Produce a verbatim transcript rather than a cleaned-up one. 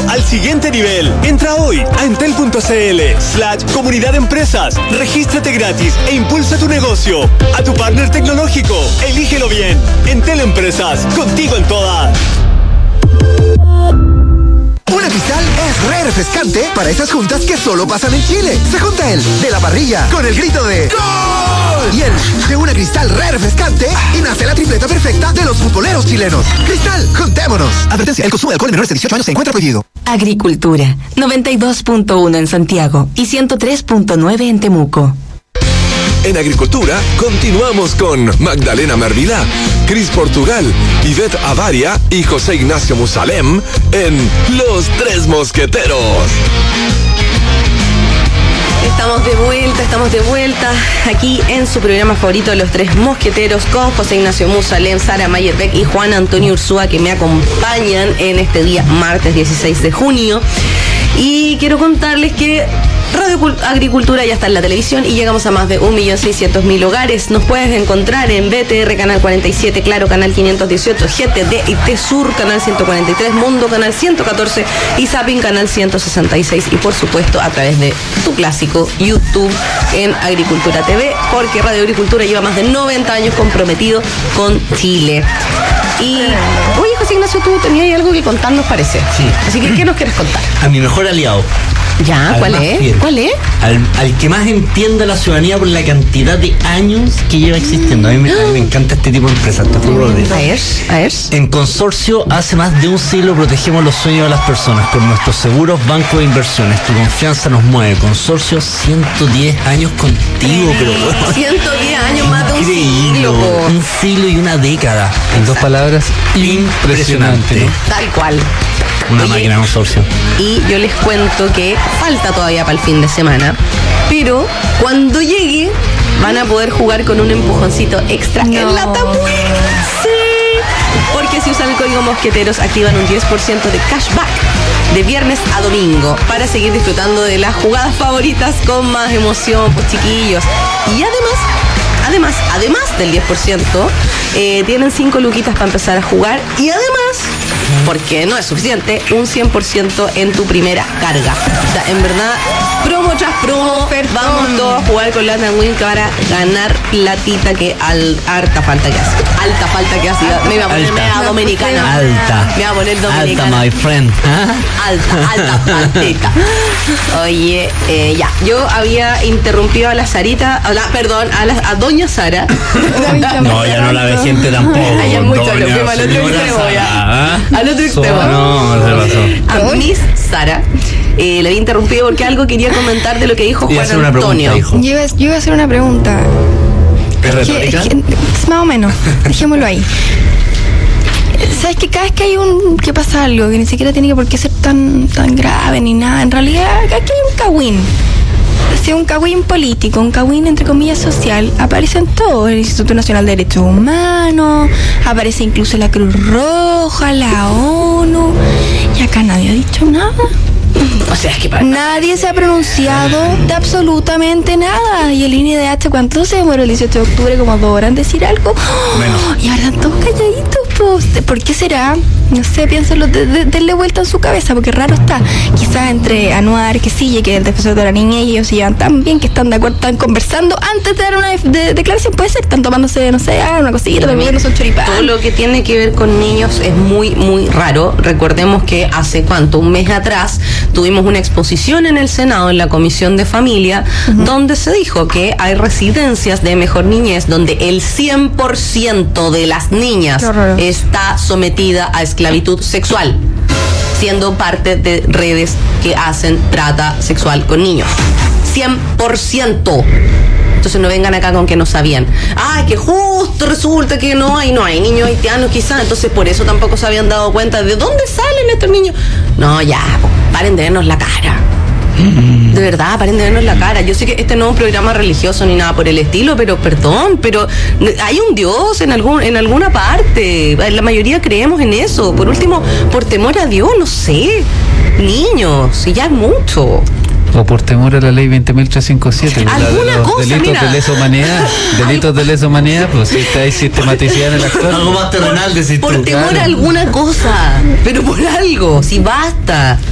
al siguiente nivel. Entra hoy a entel.cl slash comunidad de empresas. Regístrate gratis e impulsa tu negocio. A tu partner tecnológico. Elígelo bien. Entel Empresas. Contigo en todas. Una Cristal es re refrescante para esas juntas que solo pasan en Chile. Se junta el de la parrilla con el grito de ¡Gol! Y el de una Cristal re refrescante y nace la tripleta perfecta de los futboleros chilenos. Cristal, juntémonos. Advertencia, el consumo de alcohol en menores de dieciocho años se encuentra prohibido. Agricultura, noventa y dos punto uno en Santiago y ciento tres punto nueve en Temuco. En Agricultura continuamos con Magdalena Mervilá, Cris Portugal, Ivette Avaria y José Ignacio Musalem en Los Tres Mosqueteros. Estamos de vuelta, estamos de vuelta aquí en su programa favorito, Los Tres Mosqueteros, con José Ignacio Musalem, Sara Mayerbeck y Juan Antonio Ursúa, que me acompañan en este día, martes dieciséis de junio. Y quiero contarles que Radio Agricultura ya está en la televisión y llegamos a más de un millón seiscientos mil hogares. Nos puedes encontrar en B T R Canal cuarenta y siete, Claro Canal quinientos dieciocho, G T D y T Sur Canal ciento cuarenta y tres, Mundo Canal ciento catorce y Zapping Canal ciento sesenta y seis, y por supuesto a través de tu clásico YouTube en Agricultura T V, porque Radio Agricultura lleva más de noventa años comprometido con Chile. Y, oye, José Ignacio, tú tenías algo que contarnos, parece. Sí. Así que, ¿qué nos quieres contar? A mi mejor aliado. Ya, ¿cuál es? Fiel. ¿Cuál es? Al, al que más entiende a la ciudadanía por la cantidad de años que lleva existiendo. A mí me, a mí me encanta este tipo de empresas, te juro de eso. A ver, a ver. En Consorcio, hace más de un siglo protegemos los sueños de las personas con nuestros seguros bancos de inversiones. Tu confianza nos mueve. Consorcio, ciento diez años contigo, pero bueno. ciento diez años más de un Increíble. siglo. po. Un siglo y una década. En dos palabras, impresionante. Tal cual. Una Oye, máquina de Consorcio. Y yo les cuento que falta todavía para el fin de semana, pero cuando llegue van a poder jugar con un empujoncito extra No. en la tamuera. Sí. Porque si usan el código Mosqueteros activan un diez por ciento de cashback de viernes a domingo para seguir disfrutando de las jugadas favoritas con más emoción, pues chiquillos. Y además, además, además del diez por ciento, eh, tienen cinco luquitas para empezar a jugar y además, porque no es suficiente, un cien por ciento en tu primera carga. O sea, en verdad, promo tras promo, vamos todos a jugar con la Win para ganar platita que al, harta falta que hace. Alta falta que hace. Me iba a poner Alta. media dominicana. Alta. Me iba a poner dominicana. Alta, my friend. Alta, alta faltita. Oye, eh, ya, yo había interrumpido a la Sarita, a la, perdón, a, la, a doña Sara. No, ya no la ve gente tampoco. Ay, es mucho, doña lo fuimos al otro señora extremo, Sara, ya. ¿ah? Al otro extremo. No, no se pasó. A Miss Sara. Eh, le había interrumpido porque algo quería comentar de lo que dijo Iba a Juan hacer una Antonio. pregunta, hijo. Yo iba, yo iba a hacer una pregunta. ¿Es Que- retórica? es que- es más o menos, dejémoslo ahí. ¿Sabes que cada vez que hay un que pasa algo que ni siquiera tiene que por qué ser tan tan grave ni nada, en realidad aquí hay un cagüín? O sea, un cagüín político, un cagüín entre comillas social, aparece en todo, el Instituto Nacional de Derechos Humanos, aparece incluso la Cruz Roja, la ONU, y acá nadie ha dicho nada. O sea, es que para... Nadie se ha pronunciado de absolutamente nada. Y el I N D H, ¿cuánto se demoró el dieciocho de octubre? Como dos horas en decir algo. Menos. Y ahora están todos calladitos, pues. ¿Por qué será? No sé, piénsalo, de, de, denle vuelta en su cabeza, porque raro está. Quizás entre Anuar, que sí, que es el defensor de la niña, y ellos se llevan tan bien que están de acuerdo, están conversando antes de dar una de, de, declaración. Puede ser, están tomándose, no sé, ah, una cosita, también son choripán. Todo lo que tiene que ver con niños es muy, muy raro. Recordemos que hace cuánto, un mes atrás, tuvimos una exposición en el Senado, en la Comisión de Familia, uh-huh. donde se dijo que hay residencias de mejor niñez donde el cien por ciento de las niñas está sometida a esclavitud sexual, siendo parte de redes que hacen trata sexual con niños. cien por ciento. Entonces no vengan acá con que no sabían. Ah, que justo resulta que no hay, no hay niños haitianos quizás, entonces por eso tampoco se habían dado cuenta de dónde salen estos niños. No, ya, paren de vernos la cara. De verdad, paren de vernos la cara. Yo sé que este no es un programa religioso ni nada por el estilo, pero perdón, pero hay un Dios en algún, en alguna parte. La mayoría creemos en eso. Por último, por temor a Dios, no sé. Niños, y ya es mucho. O por temor a la ley veinte mil trescientos cincuenta y siete. ¿Alguna de los cosa, delitos mira? de lesa humanidad. Delitos de lesa humanidad, pues sí, está ahí sistematicidad en el actor. Algo más terrenal, decís tú. Por temor Claro. a alguna cosa, pero por algo, si basta.